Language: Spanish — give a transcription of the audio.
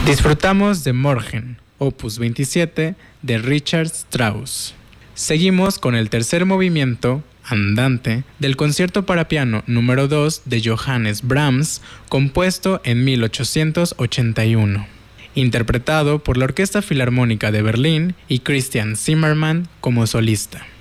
Disfrutamos de Morgen, opus 27 de Richard Strauss. Seguimos con el tercer movimiento, Andante, del concierto para piano número 2 de Johannes Brahms, compuesto en 1881. Interpretado por la Orquesta Filarmónica de Berlín y Christian Zimmermann como solista.